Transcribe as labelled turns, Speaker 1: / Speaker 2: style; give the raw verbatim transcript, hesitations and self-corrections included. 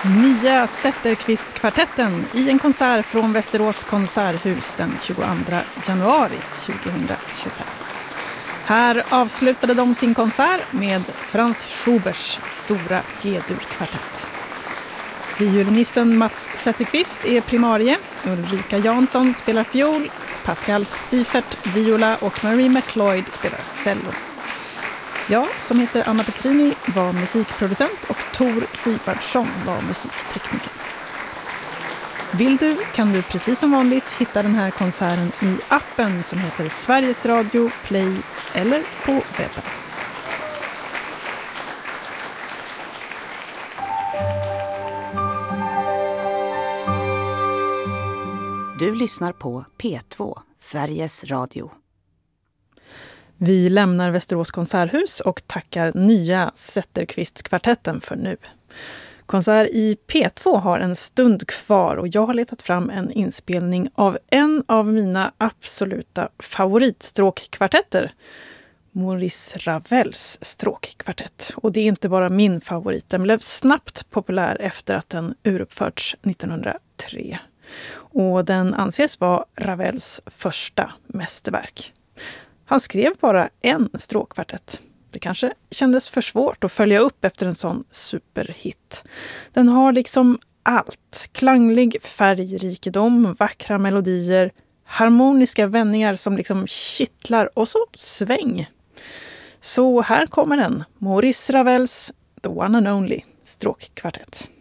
Speaker 1: Nya Zetterqvist-kvartetten i en konsert från Västerås konserthus den tjugoandra januari tjugohundratjugofem. Här avslutade de sin konsert med Franz Schuberts stora G-dur-kvartett. Violinisten Mats Zetterqvist är primarie, Ulrika Jansson spelar fiol, Pascal Seifert viola och Marie McLeod spelar cello. Jag, som heter Anna Petrini, var musikproducent och Tor Sipardsson var musiktekniker. Vill du kan du precis som vanligt hitta den här konserten i appen som heter Sveriges Radio Play eller på webben.
Speaker 2: Du lyssnar på P två, Sveriges Radio.
Speaker 1: Vi lämnar Västerås konserthus och tackar nya Zetterqvist-kvartetten för nu. Konsert i P två har en stund kvar och jag har letat fram en inspelning av en av mina absoluta favoritstråkkvartetter. Maurice Ravels stråkkvartett. Och det är inte bara min favorit, den blev snabbt populär efter att den uruppförts nittonhundratre. Och den anses vara Ravels första mästerverk. Han skrev bara en stråkkvartett. Det kanske kändes för svårt att följa upp efter en sån superhit. Den har liksom allt. Klanglig färgrikedom, vackra melodier, harmoniska vändningar som liksom kittlar och så sväng. Så här kommer den. Maurice Ravels The One and Only stråkkvartett.